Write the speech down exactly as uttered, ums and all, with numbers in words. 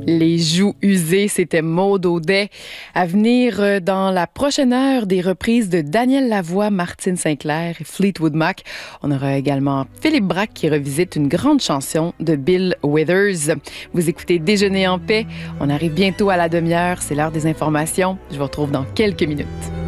Les joues usées, c'était Maud Audet. À venir euh, dans la prochaine heure, des reprises de Daniel Lavoie, Martine St-Clair et Fleetwood Mac. On aura également Philippe Braque qui revisite une grande chanson de Bill Withers. Vous écoutez Déjeuner en paix. On arrive bientôt à la demi-heure. C'est l'heure des informations. Je vous retrouve dans quelques minutes.